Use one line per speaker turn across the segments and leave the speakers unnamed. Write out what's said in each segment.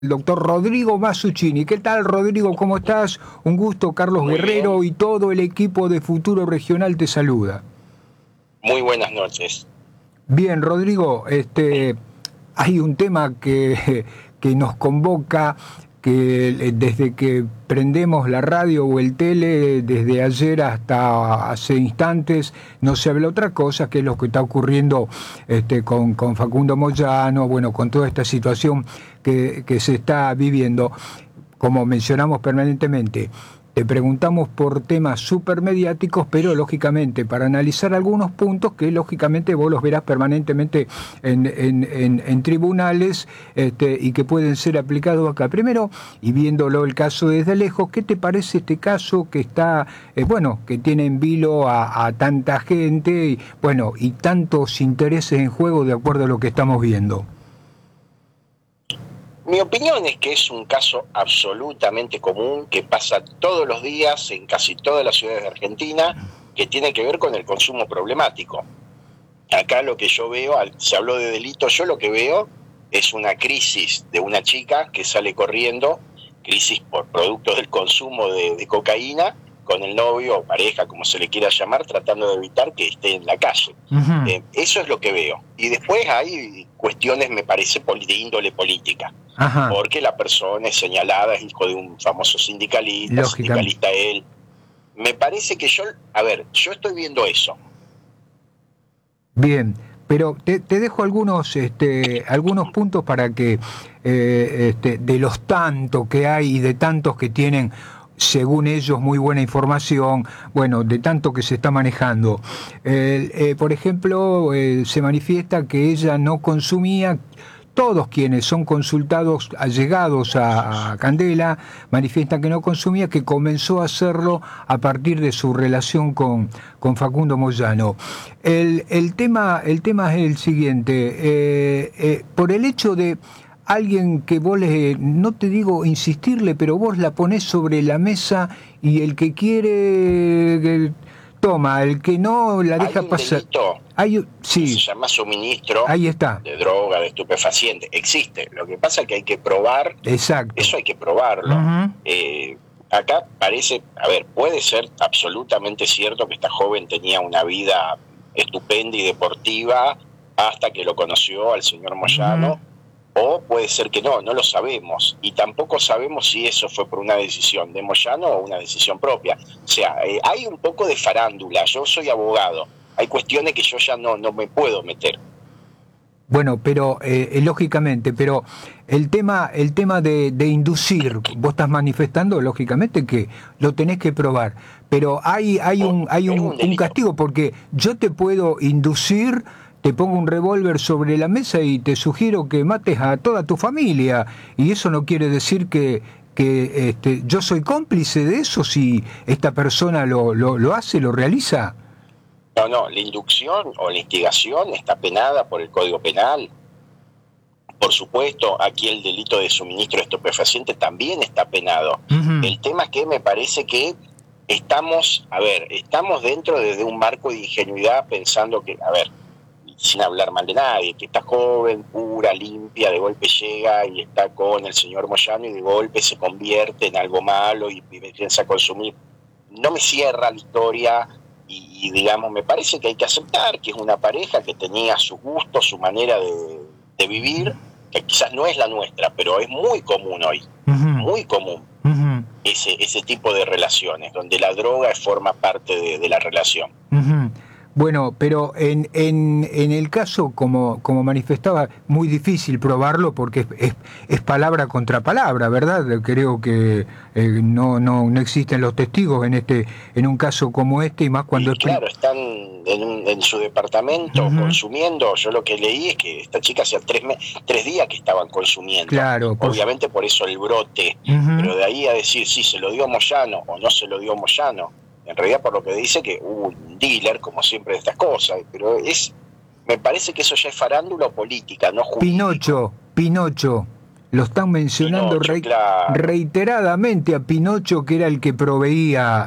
El doctor Rodrigo Masuccini. ¿Qué tal, Rodrigo? ¿Cómo estás? Un gusto. Carlos
Muy
Guerrero
bien,
y todo el equipo de Futuro Regional te saluda.
muy buenas noches.
Bien, Rodrigo, hay un tema que nos convoca, que desde que prendemos la radio o el tele, desde ayer hasta hace instantes, no se habla otra cosa, que es lo que está ocurriendo con Facundo Moyano, bueno, con toda esta situación que se está viviendo. Como mencionamos permanentemente, te preguntamos por temas supermediáticos, pero lógicamente para analizar algunos puntos que lógicamente vos los verás permanentemente en tribunales y que pueden ser aplicados acá. Primero, y viéndolo el caso desde lejos, ¿qué te parece este caso que está, que tiene en vilo a tanta gente y tantos intereses en juego de acuerdo a lo que estamos viendo?
Mi opinión es que es un caso absolutamente común que pasa todos los días en casi todas las ciudades de Argentina, que tiene que ver con el consumo problemático. Acá lo que yo veo, se habló de delitos, yo lo que veo es una crisis de una chica que sale corriendo, crisis por producto del consumo de cocaína, con el novio o pareja, como se le quiera llamar, tratando de evitar que esté en la calle.
Uh-huh.
Eso es lo que veo. Y después hay cuestiones, me parece, de índole política.
Ajá.
Porque la persona es señalada, es hijo de un famoso sindicalista,
Lógicamente.
sindicalista él. Me parece que yo estoy viendo eso.
Bien, pero te dejo algunos puntos para que de los tantos que hay y de tantos que tienen, según ellos, muy buena información, bueno, de tanto que se está manejando. Por ejemplo, se manifiesta que ella no consumía. Todos quienes son consultados, allegados a Candela, manifiestan que no consumía, que comenzó a hacerlo a partir de su relación con Facundo Moyano. El tema es el siguiente, por el hecho de alguien que vos no te digo insistirle, pero vos la ponés sobre la mesa y el que quiere toma, el que no la deja pasar.
Sí, que se llama suministro
ahí está.
De droga, de estupefaciente. Existe. Lo que pasa es que hay que probar.
Exacto.
Eso hay que probarlo. Uh-huh. Acá parece, puede ser absolutamente cierto que esta joven tenía una vida estupenda y deportiva hasta que lo conoció al señor Moyano. Uh-huh. O puede ser que no lo sabemos. Y tampoco sabemos si eso fue por una decisión de Moyano o una decisión propia. O sea, hay un poco de farándula. Yo soy abogado. Hay cuestiones que yo ya no me puedo meter.
Bueno, pero lógicamente, pero el tema de inducir, vos estás manifestando, lógicamente, que lo tenés que probar. Pero hay un castigo, porque yo te puedo inducir. Te pongo un revólver sobre la mesa y te sugiero que mates a toda tu familia. Y eso no quiere decir que yo soy cómplice de eso si esta persona lo hace, lo realiza.
No, la inducción o la instigación está penada por el Código Penal. Por supuesto, aquí el delito de suministro de estupefaciente también está penado. Uh-huh. El tema es que me parece que estamos dentro de un marco de ingenuidad pensando que, sin hablar mal de nadie, que esta joven, pura, limpia, de golpe llega y está con el señor Moyano y de golpe se convierte en algo malo y piensa consumir. No me cierra la historia y digamos, me parece que hay que aceptar que es una pareja que tenía sus gustos, su manera de vivir, que quizás no es la nuestra, pero es muy común hoy, uh-huh. Muy común, uh-huh. ese tipo de relaciones, donde la droga forma parte de la relación.
Uh-huh. Bueno, pero en el caso, como manifestaba, muy difícil probarlo porque es palabra contra palabra, ¿verdad? Creo que no existen los testigos en un caso como este, y más cuando...
Y claro, están en su departamento, uh-huh. Consumiendo. Yo lo que leí es que esta chica hacía 3 días que estaban consumiendo.
Claro.
Obviamente por eso el brote, uh-huh. Pero de ahí a decir si se lo dio Moyano o no se lo dio Moyano, en realidad por lo que dice que hubo un dealer, como siempre, de estas cosas, pero me parece que eso ya es farándula o política, no jurídico.
Pinocho. Lo están mencionando
Pinocho, claro.
reiteradamente a Pinocho, que era el que proveía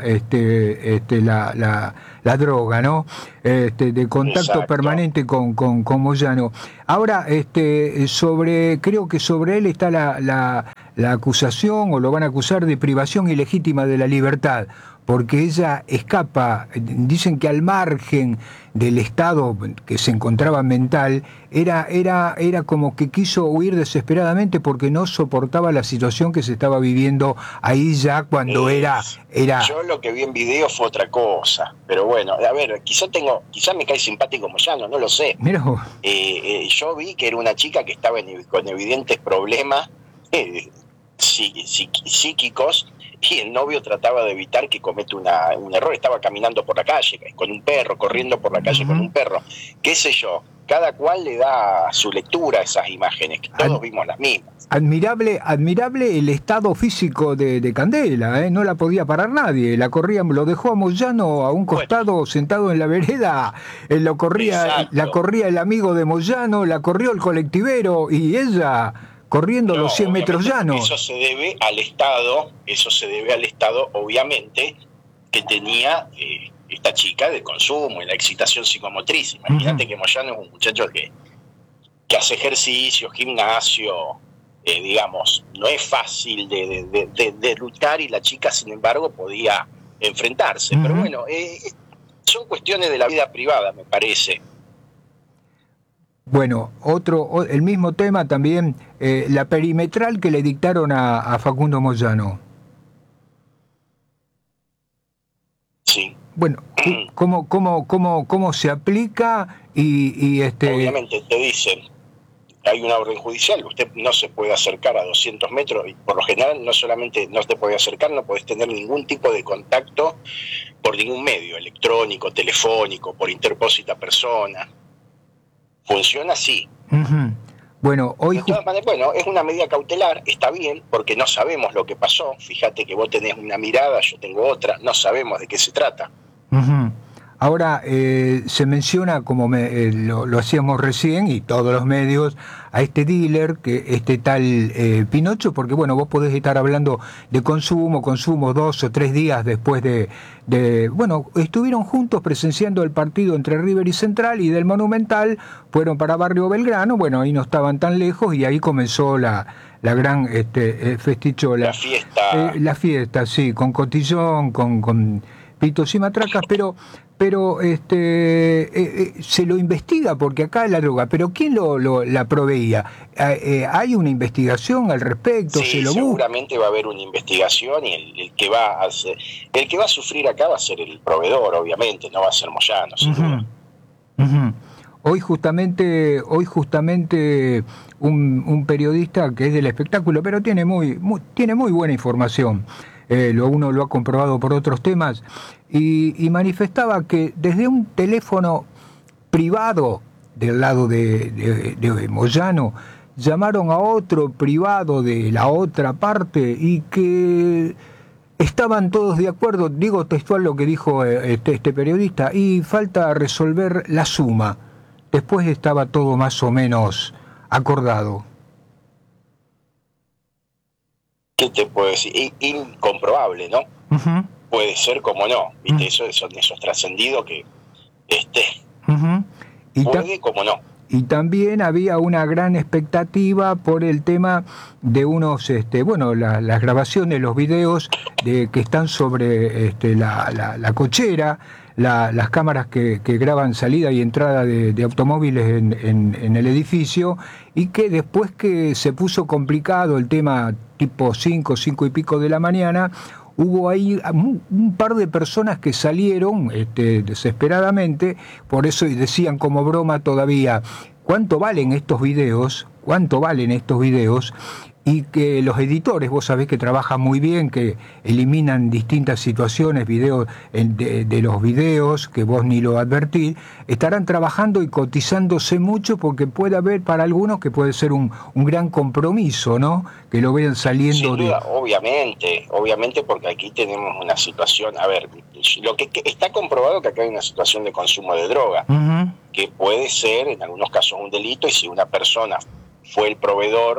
la droga, ¿no? De contacto
Exacto.
permanente con Moyano. Ahora, creo que sobre él está la acusación, o lo van a acusar de privación ilegítima de la libertad, porque ella escapa, dicen que al margen del estado que se encontraba mental, era como que quiso huir desesperadamente porque no soportaba la situación que se estaba viviendo ahí ya cuando era...
Yo lo que vi en video fue otra cosa, pero bueno, a ver, quizá me cae simpático Moyano, no lo sé.
Mirá.
Yo vi que era una chica que estaba con evidentes problemas psíquicos, y el novio trataba de evitar que cometa un error. Estaba caminando por la calle con un perro, corriendo por la calle con un perro, qué sé yo. Cada cual le da su lectura a esas imágenes, que todos vimos las mismas.
Admirable el estado físico de Candela, ¿eh? No la podía parar nadie, lo dejó a Moyano a un costado, sentado en la vereda, la corría el amigo de Moyano, la corrió el colectivero, y ella corriendo los 100 metros llanos.
Eso se debe al Estado, obviamente, que tenía esta chica de consumo y la excitación psicomotriz. Imagínate que Moyano es un muchacho que hace ejercicio, gimnasio, digamos, no es fácil de luchar, y la chica, sin embargo, podía enfrentarse. Pero bueno, son cuestiones de la vida privada, me parece.
Bueno, el mismo tema también, la perimetral que le dictaron a Facundo Moyano.
Sí.
Bueno, ¿cómo se aplica?
Obviamente te dicen, hay una orden judicial, usted no se puede acercar a 200 metros, y por lo general no solamente no te puede acercar, no podés tener ningún tipo de contacto por ningún medio, electrónico, telefónico, por interpósita persona. Funciona así.
Bueno, hoy...
De todas maneras, es una medida cautelar, está bien, porque no sabemos lo que pasó. Fíjate que vos tenés una mirada, yo tengo otra, no sabemos de qué se trata.
Ahora, se menciona, como lo hacíamos recién, y todos los medios, a este dealer, que tal Pinocho, porque bueno, vos podés estar hablando de consumo 2 o 3 días después bueno, estuvieron juntos presenciando el partido entre River y Central, y del Monumental fueron para Barrio Belgrano, bueno, ahí no estaban tan lejos, y ahí comenzó la gran festicho, la fiesta, sí, con cotillón, con pitos y matracas, pero se lo investiga, porque acá la droga, pero ¿quién la proveía? ¿Hay una investigación al respecto?
Sí, seguramente va a haber una investigación, y el que va a sufrir acá va a ser el proveedor, obviamente, no va a ser Moyano, sin duda.
Hoy justamente un periodista que es del espectáculo, pero tiene muy buena información, uno lo ha comprobado por otros temas, y manifestaba que desde un teléfono privado del lado de Moyano llamaron a otro privado de la otra parte, y que estaban todos de acuerdo, digo textual lo que dijo este periodista, y falta resolver la suma. Después estaba todo más o menos acordado.
¿Qué te puedo decir? Incomprobable, ¿no? Puede ser como no, ¿viste? Son esos trascendidos que puede como no.
Y también había una gran expectativa por el tema de unos, las grabaciones, los videos que están sobre la cochera, las cámaras que graban salida y entrada de automóviles en el edificio, y que después que se puso complicado el tema tipo 5 y pico de la mañana, hubo ahí un par de personas que salieron desesperadamente, por eso decían como broma todavía, ¿cuánto valen estos videos? Y que los editores, vos sabés que trabajan muy bien, que eliminan distintas situaciones, videos de los videos, que vos ni lo advertís, estarán trabajando y cotizándose mucho, porque puede haber para algunos que puede ser un gran compromiso, ¿no? Que lo vean saliendo.
Sin duda, obviamente, porque aquí tenemos una situación, a ver, lo que está comprobado que acá hay una situación de consumo de droga, que puede ser en algunos casos un delito, y si una persona fue el proveedor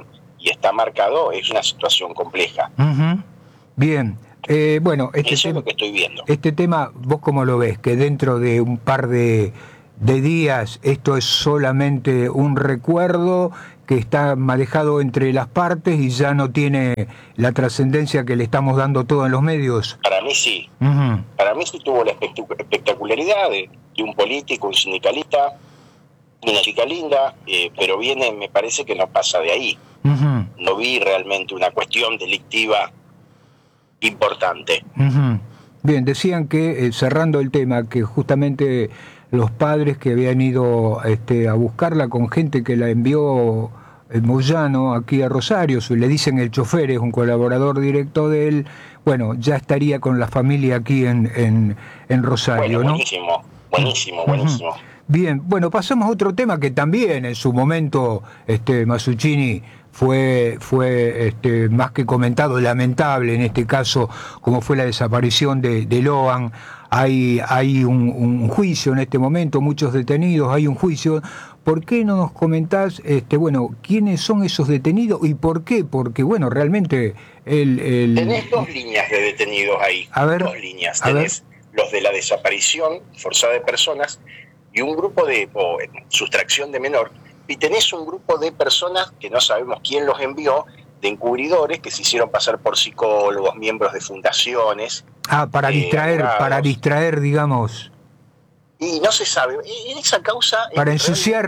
y está marcado, es una situación compleja.
Bien. Bueno,
Eso es lo que estoy viendo.
Este tema, ¿vos cómo lo ves? Que dentro de un par de días esto es solamente un recuerdo que está manejado entre las partes y ya no tiene la trascendencia que le estamos dando todo en los medios.
Para mí sí. Para mí sí tuvo la espectacularidad de un político, un sindicalista, una chica linda, pero me parece que no pasa de ahí. No vi realmente una cuestión delictiva importante.
Bien, decían que, cerrando el tema, que justamente los padres que habían ido a buscarla con gente que la envió Moyano aquí a Rosario, le dicen el chofer, es un colaborador directo de él, bueno, ya estaría con la familia aquí en Rosario,
bueno,
¿no?
Buenísimo.
Bien, bueno, pasamos a otro tema que también en su momento Mazzuccini fue más que comentado, lamentable en este caso, como fue la desaparición de Loan. Hay un juicio en este momento, muchos detenidos, hay un juicio. ¿Por qué no nos comentás, quiénes son esos detenidos y por qué? Porque, bueno, realmente
Tenés dos líneas de detenidos ahí.
A ver,
dos líneas. Tenés los de la desaparición forzada de personas y un grupo de sustracción de menor. Y tenés un grupo de personas que no sabemos quién los envió, de encubridores que se hicieron pasar por psicólogos, miembros de fundaciones.
Para distraer, digamos.
Y no se sabe. En esa causa...
Para ensuciar.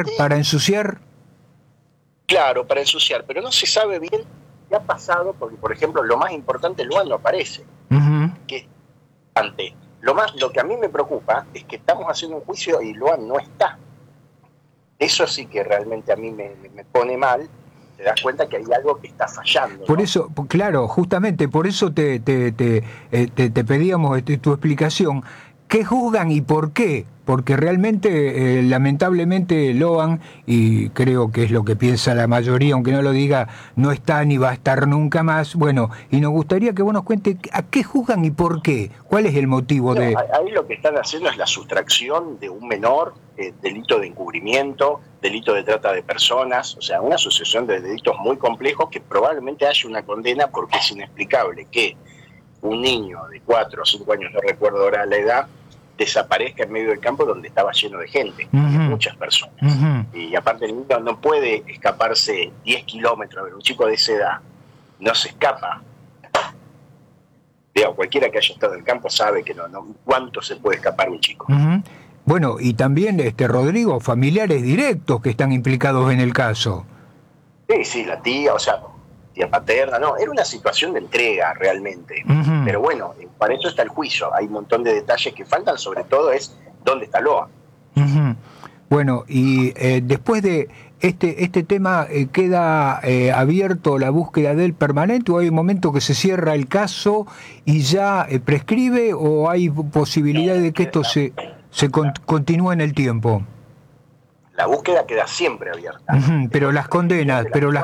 Claro, para ensuciar, pero no se sabe bien qué ha pasado, porque, por ejemplo, lo más importante, Loan no aparece. Lo que a mí me preocupa es que estamos haciendo un juicio y Loan no está. Eso sí que realmente a mí me pone mal. Te das cuenta que hay algo que está fallando, ¿no?
Por eso, claro, justamente por eso te pedíamos tu explicación. ¿Qué juzgan y por qué? Porque realmente, lamentablemente, Loan, y creo que es lo que piensa la mayoría, aunque no lo diga, no está ni va a estar nunca más. Bueno, y nos gustaría que vos nos cuentes a qué juzgan y por qué. ¿Cuál es el motivo de...?
Ahí lo que están haciendo es la sustracción de un menor, delito de encubrimiento, delito de trata de personas, o sea, una sucesión de delitos muy complejos que probablemente haya una condena, porque es inexplicable que un niño de 4 o 5 años, no recuerdo ahora la edad, desaparezca en medio del campo donde estaba lleno de gente, de muchas personas. Y aparte el niño no puede escaparse 10 kilómetros, pero un chico de esa edad no se escapa. Cualquiera que haya estado en el campo sabe que no cuánto se puede escapar un chico.
Bueno, y también, Rodrigo, familiares directos que están implicados en el caso.
Sí, la tía, tía paterna, era una situación de entrega realmente. Pero bueno, para eso está el juicio. Hay un montón de detalles que faltan, sobre todo es dónde está Loan.
Bueno, y después de este tema, ¿queda abierto la búsqueda del permanente o hay un momento que se cierra el caso y ya prescribe, o hay posibilidad de que esto se continúe en el tiempo?
La búsqueda queda siempre abierta.
Pero las condenas.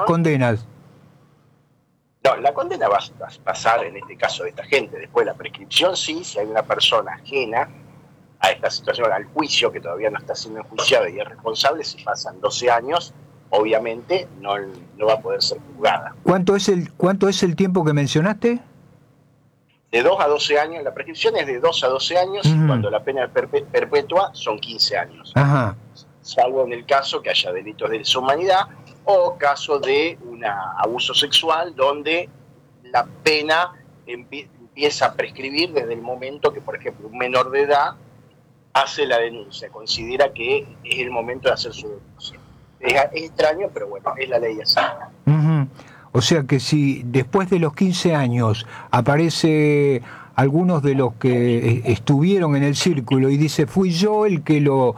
No, la condena va a pasar en este caso de esta gente. Después la prescripción sí, si hay una persona ajena a esta situación, al juicio, que todavía no está siendo enjuiciada y es responsable, si pasan 12 años, obviamente no va a poder ser juzgada.
¿Cuánto es el tiempo que mencionaste?
De 2 a 12 años, la prescripción es de 2 a 12 años, cuando la pena perpetua son 15 años. Salvo en el caso que haya delitos de lesa humanidad o caso de un abuso sexual, donde la pena empieza a prescribir desde el momento que, por ejemplo, un menor de edad hace la denuncia, considera que es el momento de hacer su denuncia. Es extraño, pero bueno, es la ley así.
O sea que si después de los 15 años aparece algunos de los que estuvieron en el círculo y dice, fui yo el que lo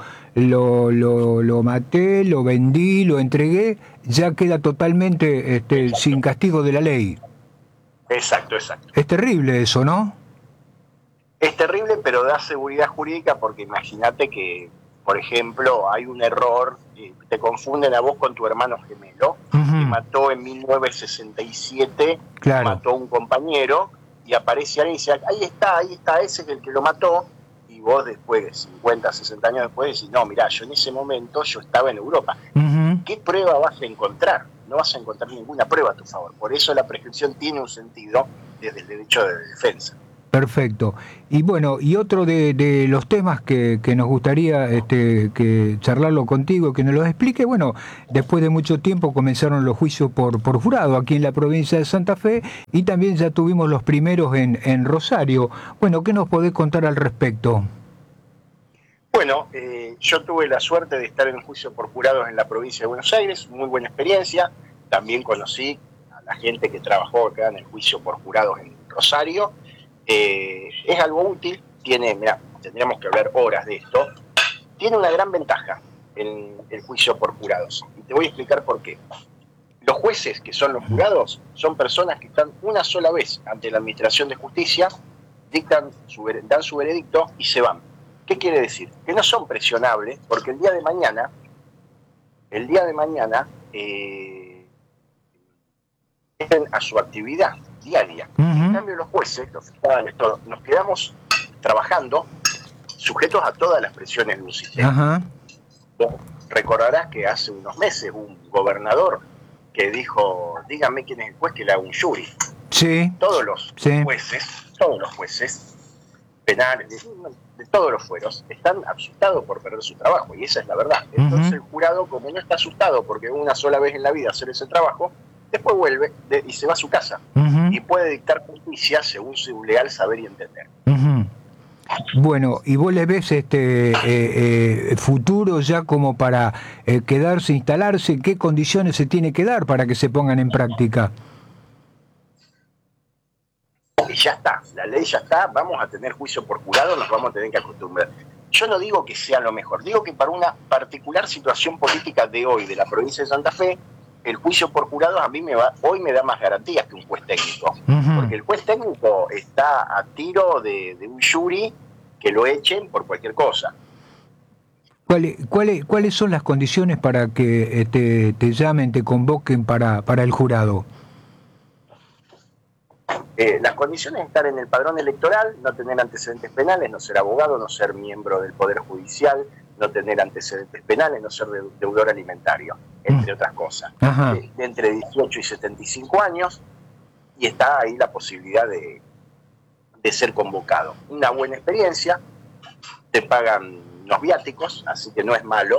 maté, lo vendí, lo entregué, ya queda totalmente sin castigo de la ley.
Exacto.
Es terrible eso, ¿no?
Es terrible, pero da seguridad jurídica, porque imagínate que, por ejemplo, hay un error, te confunden a vos con tu hermano gemelo, que mató en 1967, mató a un compañero, y aparece alguien y dice, ahí está, ese es el que lo mató, y vos después de 50, 60 años después decís, no, mirá, yo en ese momento yo estaba en Europa. ¿Qué prueba vas a encontrar? no vas a encontrar ninguna prueba a tu favor. Por eso la prescripción tiene un sentido desde el derecho de defensa.
Perfecto. Y bueno, y otro de los temas que nos gustaría que charlarlo contigo, que nos lo explique, bueno, después de mucho tiempo comenzaron los juicios por jurado aquí en la provincia de Santa Fe y también ya tuvimos los primeros en Rosario. Bueno, ¿qué nos podés contar al respecto?
Bueno, yo tuve la suerte de estar en un juicio por jurados en la provincia de Buenos Aires, muy buena experiencia. También conocí a la gente que trabajó acá en el juicio por jurados en Rosario. Es algo útil, tendríamos que hablar horas de esto, tiene una gran ventaja en el juicio por jurados, y te voy a explicar por qué. Los jueces, que son los jurados, son personas que están una sola vez ante la Administración de Justicia, dan su veredicto y se van. ¿Qué quiere decir? Que no son presionables, porque el día de mañana a su actividad diaria. En cambio, los jueces, los fiscales, todos, nos quedamos trabajando sujetos a todas las presiones de un sistema. Recordarás que hace unos meses un gobernador que dijo, dígame quién es el juez que le haga un jury.
Sí.
Todos los jueces penales, de todos los fueros, están asustados por perder su trabajo, y esa es la verdad. Entonces el jurado, como no está asustado porque una sola vez en la vida hacer ese trabajo, después vuelve y se va a su casa y puede dictar justicia según su leal saber y entender.
Bueno, ¿y vos le ves futuro ya como para quedarse, instalarse? ¿Qué condiciones se tiene que dar para que se pongan en práctica?
Y ya está, la ley ya está, vamos a tener juicio por jurado, nos vamos a tener que acostumbrar. Yo no digo que sea lo mejor, digo que para una particular situación política de hoy de la provincia de Santa Fe, el juicio por jurados hoy me da más garantías que un juez técnico, porque el juez técnico está a tiro de un jury que lo echen por cualquier cosa.
¿Cuáles son las condiciones para que te llamen, te convoquen para el jurado?
Las condiciones de estar en el padrón electoral, no tener antecedentes penales, no ser abogado, no ser miembro del Poder Judicial, no tener antecedentes penales, no ser deudor alimentario, entre otras cosas. De entre 18 y 75 años, y está ahí la posibilidad de ser convocado. Una buena experiencia, te pagan los viáticos, así que no es malo.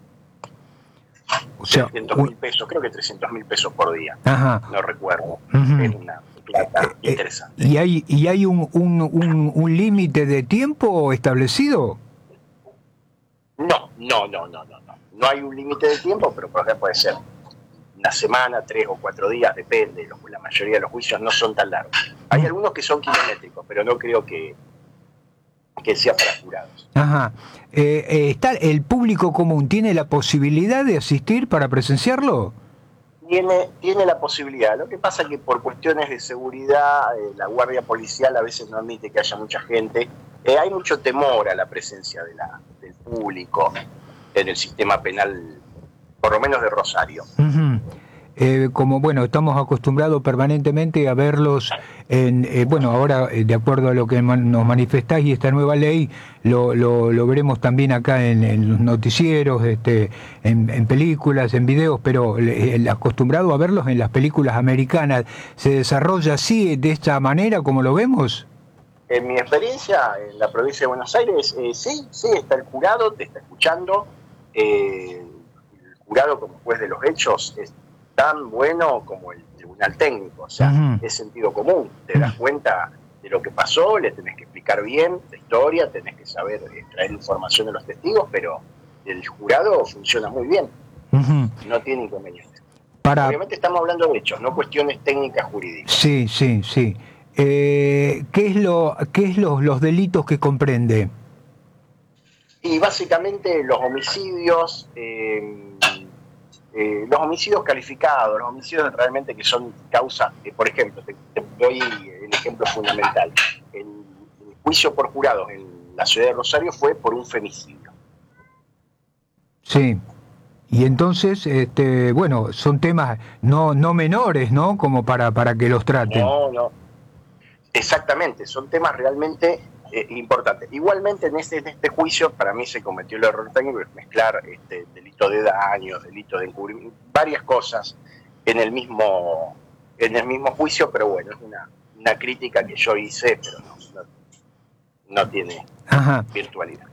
O sea, 300.000 pesos, creo que 300.000 pesos por día, no recuerdo. Es una plata interesante.
¿Y hay un límite de tiempo establecido?
No hay un límite de tiempo, pero por ejemplo puede ser una semana, 3 o 4 días, depende. La mayoría de los juicios no son tan largos. Hay algunos que son kilométricos, pero no creo que sea para jurados.
¿Está el público común tiene la posibilidad de asistir para presenciarlo?
Tiene la posibilidad. Lo que pasa es que por cuestiones de seguridad, la guardia policial a veces no admite que haya mucha gente. Hay mucho temor a la presencia del público en el sistema penal, por lo menos de Rosario.
Como estamos acostumbrados permanentemente a verlos ahora de acuerdo a lo que nos manifestás y esta nueva ley lo veremos también acá en los noticieros, en películas, en videos, pero el acostumbrado a verlos en las películas americanas, ¿se desarrolla así, de esta manera como lo vemos?
En mi experiencia en la provincia de Buenos Aires, sí, está el jurado, te está escuchando. El jurado como juez de los hechos es tan bueno como el tribunal técnico, o sea, es sentido común, te das cuenta de lo que pasó, le tenés que explicar bien la historia, tenés que saber traer información de los testigos, pero el jurado funciona muy bien, no tiene inconvenientes. Obviamente estamos hablando de hechos, no cuestiones técnicas jurídicas.
Sí. ¿Qué es los delitos que comprende?
Y básicamente los homicidios, los homicidios calificados, los homicidios realmente que son causas, por ejemplo, te doy el ejemplo fundamental. El juicio por jurados en la ciudad de Rosario fue por un femicidio.
Sí. Y entonces, son temas no menores, ¿no? Como para que los traten.
No. Exactamente, son temas realmente importantes. Igualmente en este juicio para mí se cometió el error técnico de mezclar delito de daño, delito de encubrimiento, varias cosas en el mismo juicio, pero bueno, es una crítica que yo hice, pero no tiene virtualidad.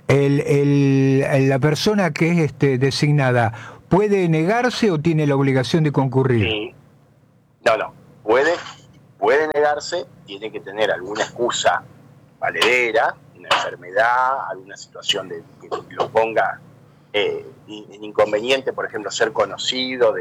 La persona que es designada, ¿puede negarse o tiene la obligación de concurrir?
Sí. No, puede negarse, tiene que tener alguna excusa valedera, una enfermedad, alguna situación que lo ponga en inconveniente, por ejemplo, ser conocido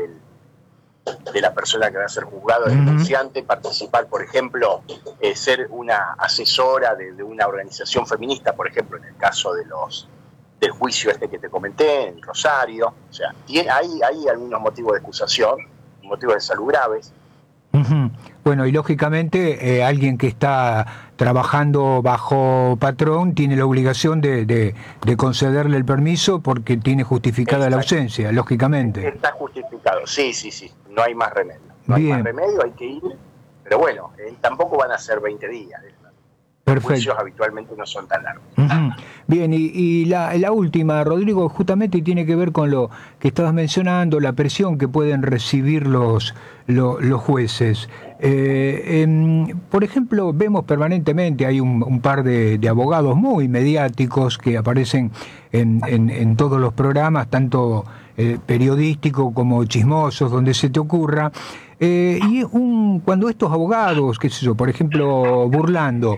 de la persona que va a ser juzgado, del denunciante, participar, por ejemplo, ser una asesora de una organización feminista, por ejemplo, en el caso del juicio que te comenté, en Rosario. O sea, hay algunos motivos de acusación, motivos de salud graves.
Bueno, y lógicamente alguien que está trabajando bajo patrón tiene la obligación de concederle el permiso porque tiene justificada la ausencia, lógicamente.
Está justificado, sí, no hay más remedio. Hay más remedio, hay que ir, pero bueno, tampoco van a ser 20 días. Perfecto. Los juicios habitualmente no son tan largos.
Bien, y la última, Rodrigo, justamente tiene que ver con lo que estabas mencionando, la presión que pueden recibir los jueces. Por ejemplo, vemos permanentemente, hay un par de abogados muy mediáticos que aparecen en todos los programas, tanto periodísticos como chismosos, donde se te ocurra. Cuando estos abogados, qué sé yo, por ejemplo, Burlando,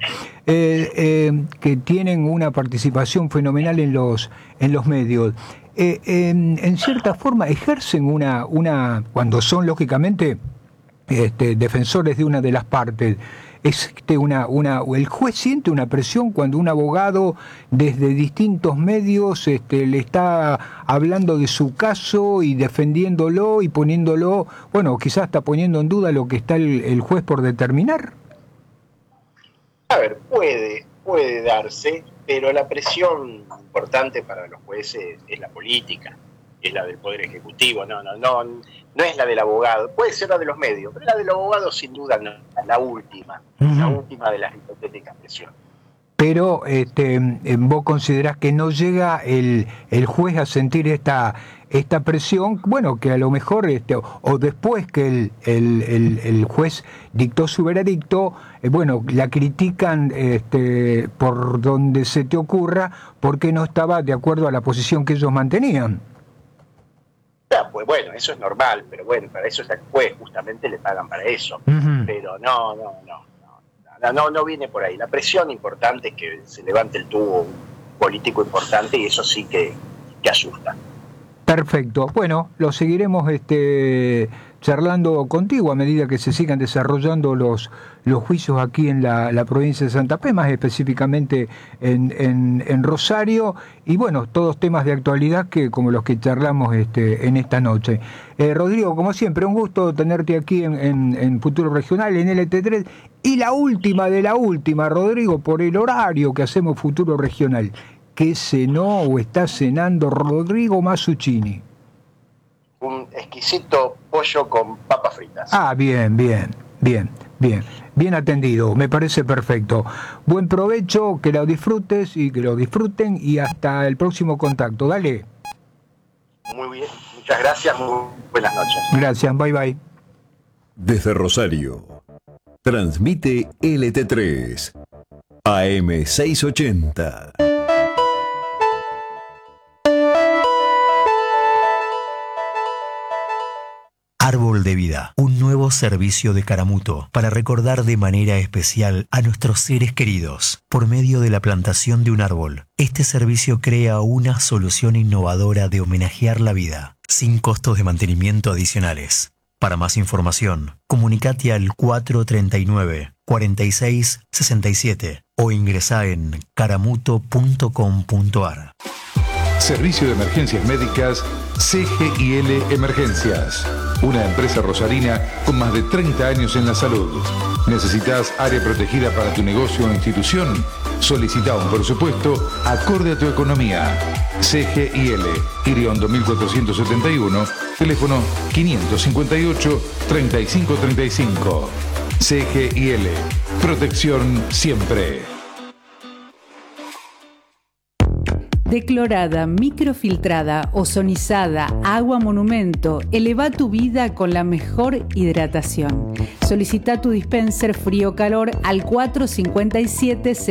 que tienen una participación fenomenal en los medios, en cierta forma ejercen cuando son lógicamente defensores de una de las partes, el juez siente una presión cuando un abogado desde distintos medios le está hablando de su caso y defendiéndolo y poniéndolo, bueno, quizás está poniendo en duda lo que está el juez por determinar.
A ver, puede darse, pero la presión importante para los jueces es la política, es la del Poder Ejecutivo, no es la del abogado. Puede ser la de los medios, pero la del abogado sin duda no, la última de las hipotéticas presiones.
Pero vos considerás que no llega el juez a sentir esta presión, bueno, que a lo mejor, o después que el juez dictó su veredicto, bueno, la critican por donde se te ocurra, porque no estaba de acuerdo a la posición que ellos mantenían.
Pues bueno, eso es normal, pero bueno, para eso está el juez, justamente le pagan para eso. Pero no viene por ahí. La presión importante es que se levante el tubo un político importante y eso sí que asusta.
Perfecto. Bueno, lo seguiremos charlando contigo a medida que se sigan desarrollando los juicios aquí en la provincia de Santa Fe, más específicamente en Rosario, y bueno, todos temas de actualidad como los que charlamos en esta noche. Rodrigo, como siempre, un gusto tenerte aquí en Futuro Regional, en LT3, y la última de la última, Rodrigo, por el horario que hacemos Futuro Regional. ¿Qué cenó o está cenando Rodrigo Mazzuccini?
Un exquisito pollo con papas fritas.
Bien atendido, me parece perfecto. Buen provecho, que lo disfrutes y que lo disfruten, y hasta el próximo contacto. Dale.
Muy bien, muchas gracias, muy buenas noches.
Gracias, bye.
Desde Rosario, transmite LT3, AM 680.
Árbol de Vida, un nuevo servicio de Caramuto para recordar de manera especial a nuestros seres queridos por medio de la plantación de un árbol. Este servicio crea una solución innovadora de homenajear la vida, sin costos de mantenimiento adicionales. Para más información, comunicate al 439-4667 o ingresá en caramuto.com.ar.
Servicio de Emergencias Médicas CGIL Emergencias. Una empresa rosarina con más de 30 años en la salud. ¿Necesitas área protegida para tu negocio o institución? Solicita un presupuesto acorde a tu economía. CGIL, Iriondo 1471, teléfono 558-3535. CGIL, protección siempre.
Declorada, microfiltrada, ozonizada, agua Monumento, eleva tu vida con la mejor hidratación. Solicita tu dispenser frío-calor al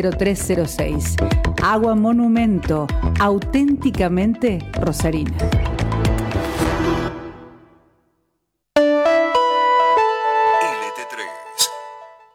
457-0306. Agua Monumento, auténticamente rosarina.